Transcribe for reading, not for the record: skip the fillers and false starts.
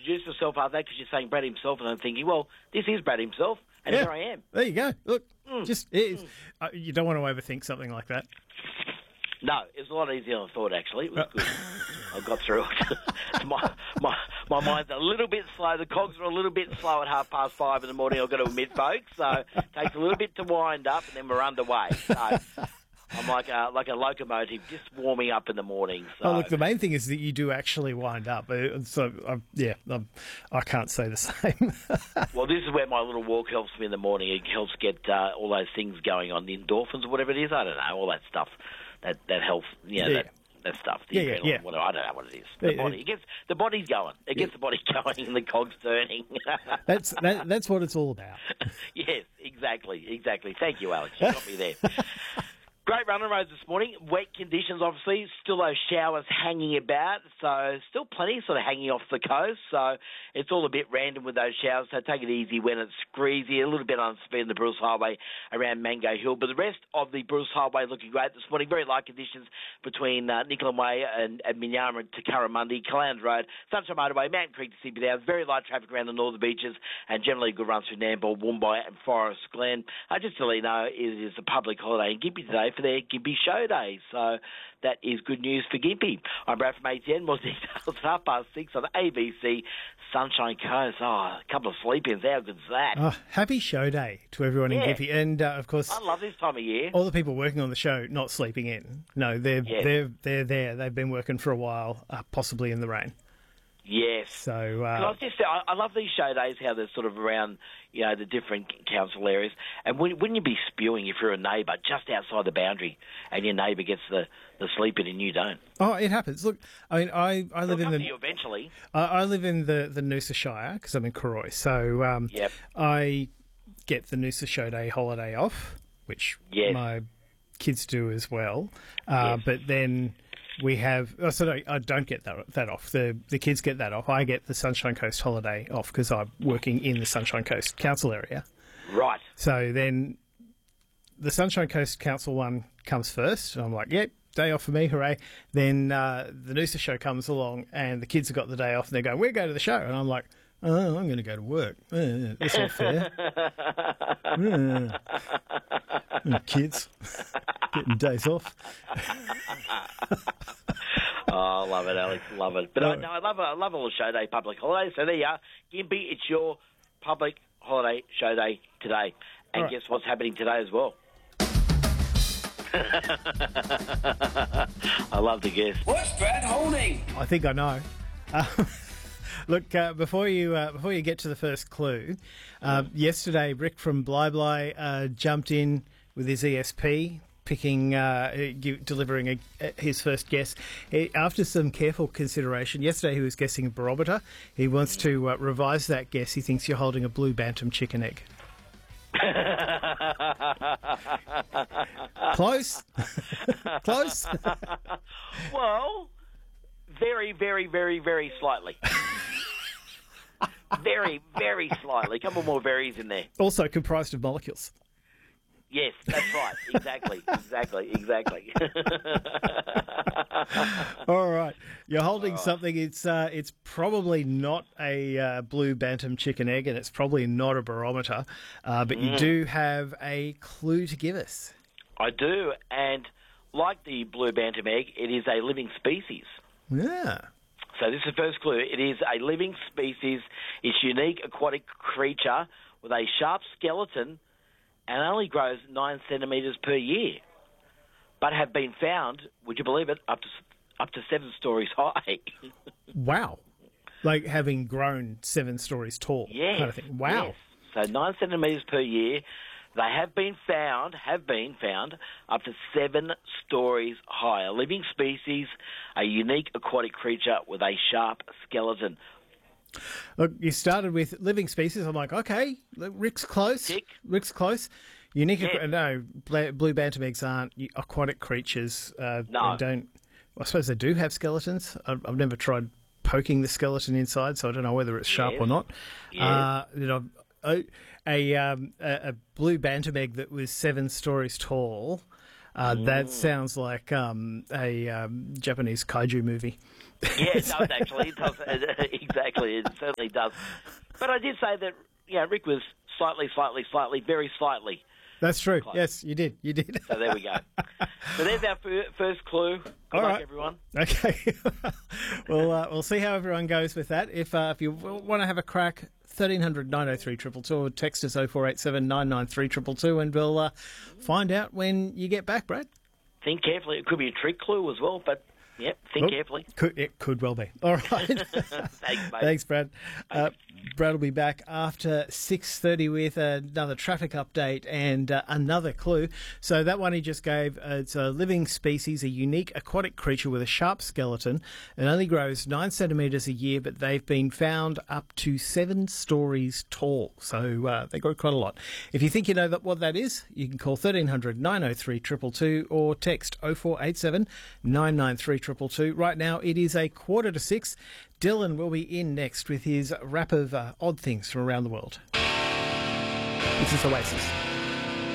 introduce myself after that because you're saying Brad himself, and I'm thinking, well, this is Brad himself, and here I am. There you go. Look, you don't want to overthink something like that. No, it was a lot easier than I thought, actually. It was good. I got through it. my mind's a little bit slow. The cogs are a little bit slow at 5:30 in the morning, I've got to admit, folks. So it takes a little bit to wind up, and then we're underway. So I'm like a locomotive, just warming up in the morning. So. Oh, look, the main thing is that you do actually wind up. So, I can't say the same. Well, this is where my little walk helps me in the morning. It helps get all those things going on, the endorphins or whatever it is. I don't know, all that stuff. That helps, that stuff. The adrenaline, whatever, I don't know what it is. The body, it gets the body's going. It gets the body going, and the cogs turning. That's what it's all about. Yes, exactly. Thank you, Alex. You got me there. Great run on roads this morning. Wet conditions, obviously. Still those showers hanging about. So still plenty sort of hanging off the coast. So it's all a bit random with those showers. So take it easy when it's screezy. A little bit on speed on the Bruce Highway around Mango Hill. But the rest of the Bruce Highway looking great this morning. Very light conditions between Nicolin Way and Minyama and Takaramundi, Callowns Road, Sunshine Motorway, Mountain Creek to CP Downs. Very light traffic around the northern beaches and generally good runs through Nambour, Woombye and Forest Glen. Just to let you know, it is a public holiday in Gympie today for their Gympie Show Day. So that is good news for Gympie. I'm Brad from ATN. More details at 6:30 on ABC Sunshine Coast. Oh, a couple of sleep-ins. How good's that? Oh, happy show day to everyone in Gympie. And, of course... I love this time of year. All the people working on the show not sleeping in. No, they're there. They've been working for a while, possibly in the rain. Yes. So I love these show days, how they're sort of around, the different council areas. And wouldn't you be spewing if you're a neighbour just outside the boundary and your neighbour gets the sleep in and you don't? Oh, it happens. Look, I mean, I live in the... you eventually. I live in the Noosa Shire because I'm in Cooroy. So I get the Noosa Show Day holiday off, which my kids do as well. But then... we have... Oh, so no, I don't get that off. The kids get that off. I get the Sunshine Coast holiday off because I'm working in the Sunshine Coast Council area. Right. So then the Sunshine Coast Council one comes first. And I'm like, yep, day off for me, hooray. Then the Noosa show comes along and the kids have got the day off and they're going, we're going to the show. And I'm like, oh, I'm going to go to work. That's not fair. Kids getting days off. Oh, love it, Alex, love it. But I love all the show day public holidays. So there you are, Gympie. It's your public holiday show day today, and guess what's happening today as well? I love the guess. What's Brad holding? I think I know. Look, before you get to the first clue, yesterday Rick from Bly jumped in with his ESP, delivering his first guess. After some careful consideration, yesterday he was guessing a barometer. He wants to revise that guess. He thinks you're holding a blue bantam chicken egg. Close? Close? Well, very, very, very, very slightly. Very, very slightly. A couple more berries in there. Also comprised of molecules. Yes, that's right. Exactly. All right, you're holding something. It's probably not a blue bantam chicken egg, and it's probably not a barometer. But you do have a clue to give us. I do, and like the blue bantam egg, it is a living species. Yeah. So this is the first clue. It is a living species. It's a unique aquatic creature with a sharp skeleton and only grows 9 centimetres per year, but have been found, would you believe it, up to 7 stories high. Wow. Like having grown 7 stories tall. Yes. Kind of thing. Wow. Yes. So 9 centimetres per year. They have been found up to 7 stories high. A living species, a unique aquatic creature with a sharp skeleton. Look, you started with living species. I'm like, okay, Rick's close. Tick. Rick's close. Unique. Yeah. No, blue bantam eggs aren't aquatic creatures. No. Don't. I suppose they do have skeletons. I've never tried poking the skeleton inside, so I don't know whether it's sharp or not. Yes. A blue bantam egg that was 7 stories tall. That sounds like a Japanese kaiju movie. Yeah, it does actually. It does. Exactly, it certainly does. But I did say that, Rick was slightly, very slightly. That's true. Close. Yes, you did. So there we go. So there's our first clue. Good luck, everyone. Okay. We'll see how everyone goes with that. If you want to have a crack, 1300 903 222 or text us 0487 993 222 and we'll find out when you get back, Brad. Think carefully. It could be a trick clue as well, but... Yep, think carefully. It could well be. All right. Thanks, mate. Thanks, Brad. Brad will be back after 6:30 with another traffic update and another clue. So that one he just gave, it's a living species, a unique aquatic creature with a sharp skeleton. It only grows 9 centimetres a year, but they've been found up to 7 stories tall. So they grow quite a lot. If you think you know what that is, you can call 1300 903 222 or text 0487 993 222. Right now it is 5:45. Dylan will be in next with his wrap of odd things from around the world. This is Oasis.